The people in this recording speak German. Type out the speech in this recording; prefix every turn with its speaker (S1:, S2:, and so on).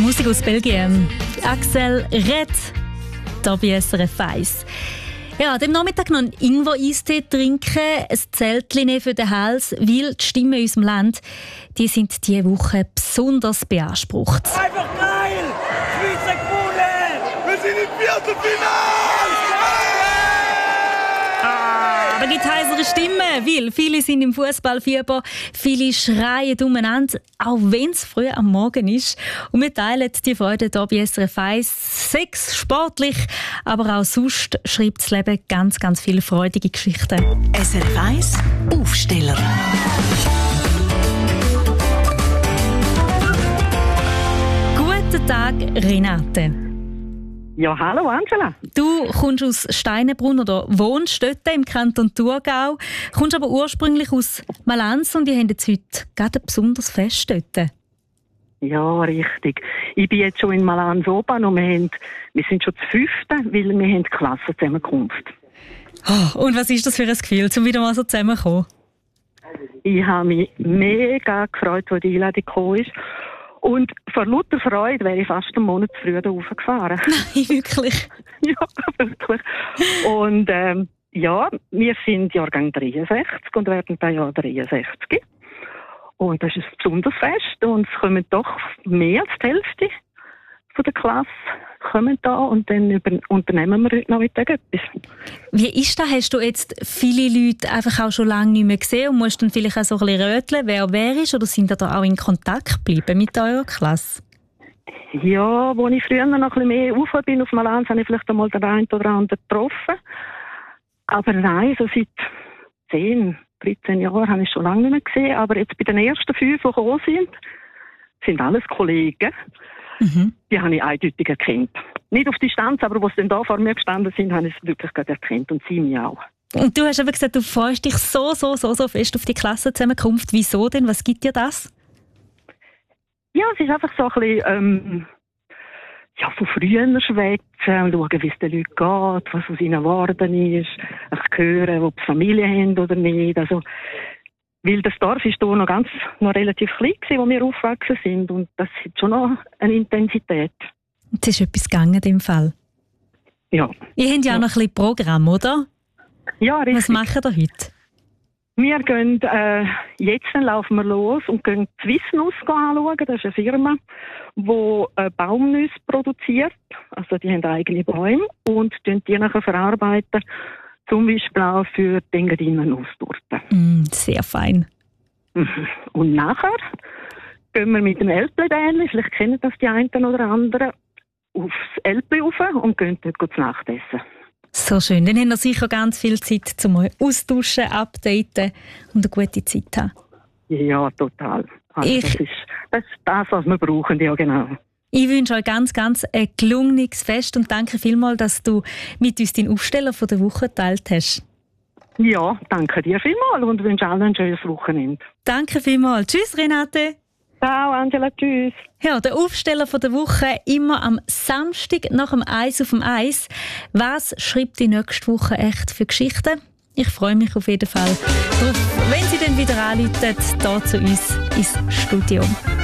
S1: Musik aus Belgien. Axel Red, hier bei SRF 1. Ja, am Nachmittag noch einen Ingwer-Eistee trinken, ein Zeltchen für den Hals, weil die Stimmen in unserem Land, die sind diese Woche besonders beansprucht.
S2: Einfach geil! Schweiz hat gewonnen! Wir sind im Viertelfinale!
S1: Aber es gibt heisere Stimmen, weil viele sind im Fußballfieber, viele schreien umeinander, auch wenn es früh am Morgen ist. Und wir teilen die Freude hier bei SRF 1. Sex, sportlich, aber auch sonst schreibt das Leben ganz, ganz viele freudige Geschichten.
S3: SRF 1 Aufsteller.
S1: Guten Tag, Renate.
S4: Ja, hallo Angela.
S1: Du kommst aus Steinenbrunn oder wohnst dort im Kanton Thurgau, kommst aber ursprünglich aus Malanz und ihr habt jetzt heute gerade ein besonderes Fest dort.
S4: Ja, richtig. Ich bin jetzt schon in Malanz oben und wir sind schon das 5., weil wir haben Klassenzusammenkunft.
S1: Oh, und was ist das für ein Gefühl, um wieder mal so zusammenzukommen?
S4: Ich habe mich mega gefreut, als die Einladung gekommen ist. Und vor lauter Freude wäre ich fast einen Monat früher raufgefahren.
S1: Nein, wirklich?
S4: Ja, wirklich. Und ja, wir sind Jahrgang 63 und werden das Jahr 63. Und das ist ein besonderes Fest und es kommen doch mehr als die Hälfte von der Klasse kommen da und dann unternehmen wir heute Nachmittag etwas.
S1: Wie ist das? Hast du jetzt viele Leute einfach auch schon lange nicht mehr gesehen und musst dann vielleicht auch so ein bisschen röteln, wer ist, oder sind ihr da auch in Kontakt geblieben mit eurer Klasse?
S4: Ja, als ich früher noch ein bisschen mehr rauf bin auf Malanz, habe ich vielleicht einmal den einen oder anderen getroffen. Aber nein, so seit 10, 13 Jahren habe ich schon lange nicht mehr gesehen. Aber jetzt bei den ersten 5, die gekommen sind alles Kollegen.
S1: Mhm.
S4: Die habe ich eindeutig erkannt. Nicht auf Distanz, aber als sie dann da vor mir gestanden sind, habe ich es wirklich gerade erkannt und sie mich auch.
S1: Und du hast eben gesagt, du freust dich so fest auf die Klassenzusammenkunft. Wieso denn? Was gibt dir das?
S4: Ja, es ist einfach so ein bisschen von früher schwätzen und schauen, wie es den Leuten geht, was aus ihnen geworden ist, hören, ob sie Familie haben oder nicht. Also, weil das Dorf ist hier noch relativ klein gewesen, wo wir aufgewachsen sind, und das hat schon noch eine Intensität.
S1: Es ist etwas gegangen in dem Fall.
S4: Ja.
S1: Ihr habt ja auch noch ein bisschen Programm, oder?
S4: Ja, richtig.
S1: Was macht ihr heute?
S4: Wir gehen, jetzt laufen wir los und gehen Swissnuss anschauen. Das ist eine Firma, die Baumnüsse produziert. Also die haben eigene Bäume und die nachher verarbeiten. Zum Beispiel auch für die Engadiner Nusstorte.
S1: Sehr fein.
S4: Und nachher gehen wir mit dem Elbli-Bähnchen, vielleicht kennen das die einen oder anderen, aufs Elbli rauf und gehen dort zu Nacht essen.
S1: So schön. Dann haben wir sicher ganz viel Zeit, um euch austauschen, updaten und eine gute Zeit haben.
S4: Ja, total. Also das ist das, was wir brauchen, ja genau.
S1: Ich wünsche euch ganz, ganz ein gelungenes Fest und danke vielmals, dass du mit uns den Aufsteller von der Woche geteilt hast.
S4: Ja, danke dir vielmals und wünsche allen ein schönes Wochenende.
S1: Danke vielmals. Tschüss, Renate.
S4: Ciao, Angela. Tschüss.
S1: Ja, der Aufsteller von der Woche immer am Samstag nach dem Eis auf dem Eis. Was schreibt die nächste Woche echt für Geschichten? Ich freue mich auf jeden Fall drauf, wenn Sie dann wieder anrufen, hier zu uns ins Studio.